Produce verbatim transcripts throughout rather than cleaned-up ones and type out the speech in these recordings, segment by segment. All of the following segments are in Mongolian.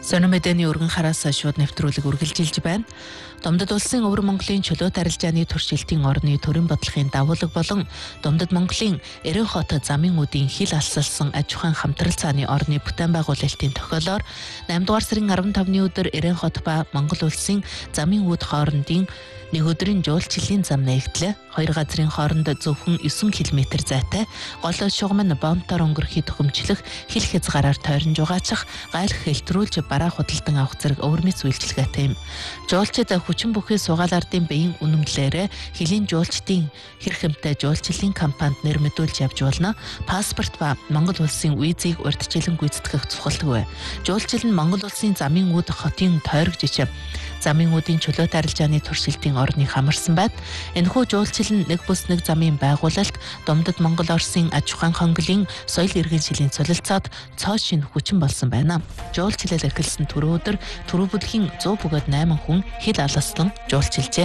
Сонин мэдээний өргөн хараас шууд нэвтрүүлэг үргэлжилж байна. Домдод улсын өвөр Монголын чөлөөт арилжааны туршилтын орны төрийн бодлогын дагуулга болон Домдод Монголын Эрен хот замын үүдийн хил алсалсан аж ахуйн хамтрал цааны орны бүтээн байгуулалтын тохиолоор наймдугаар сарын арван тавны өдөр Эрен хот ба Монгол улсын замын үүд хоорондын нэг өдрийн жуулчлалын зам нээгдлээ. Хоёр газрын хооронд зөвхөн девять километр зайтай гол шугам нь бомтоор өнгөрөхөд төхөмжлөх хил хязгаараар тойрон жугаачих гайлх хэлтрүүлж бараа худалдан авах зэрэг өвөрмөц үйлчилгээтэй юм. Жуулчид хүчин бүхий сугаал ардын биеийн үнэмлэлээр хилийн жуулчдын хэрхэмтэй жуулчлалын кампанид нэр мэдүүлж явж болно. Паспорт ба Монгол улсын визийг урьдчилан гүйцэтгэх цохолтгүй. Жуулчил нь Монгол улсын замын үүд хотын тойрогч ичээ замын үүдийн чөлөөт арилжааны туршилтын орны хамарсан байд. Энэхүү жуулчил нь нэг бүс нэг замын байгуулалт Домдод Монгол Оросын аж ахуйн хонглын соёл иргэншилийн солилцоод цоо шин хүчин болсон байна. Жуулчлал эхэлсэн түрүү өдөр түрүү бүлгийн сто бөгөөд восемь хүн хил аласлан жуулчилжээ.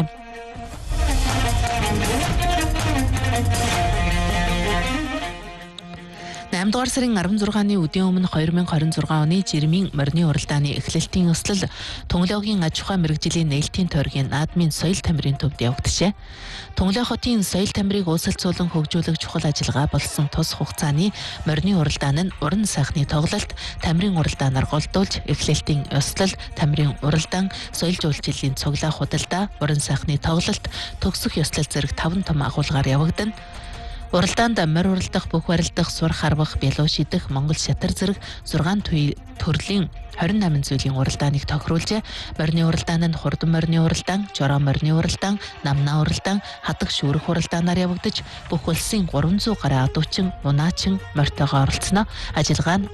наймдугаар сарын арван зургааны үдийн өмнө хоёр мянга хорин зургаан оны жирмийн морины уралдааны эхлэлтийн өслөл Төнглөөгийн аж ахуй мэргэжлийн нээлтийн тойргийн наадмын соёл тамирын төвд явагдажээ. Төнглөө хотын соёл тамирыг уусалцуулан хөгжүүлэх чухал ажиллагаа болсон тус хугацааны морины уралдаан нь уран сайхны тоглолт, тамирын уралдаанаар голдуулж эхлэлтийн өслөл, тамирын уралдаан, соёл жуулчлалын цуглаа худалдаа, уран сайхны тоглолт, төгсөх ёслол зэрэг таван том агуулгаар явагдана. Уралдаанд морь уралдах, бүх барилдах, сур харвах, бялуу шидэх, Монгол шатар зэрэг зургаан төрлийн двадцать восемь зүйлийн уралдааныг тохируулжээ. Морины уралдаан нь хурдан морины уралдаан, жороо морины уралдаан, намнаа уралдаан, хадаг шүүрэх уралдаанаар явагдаж бүх улсын гурван зуун гаруй адуучин, унаачин морьтойгоо оролцсноо. Ажиллагаа нь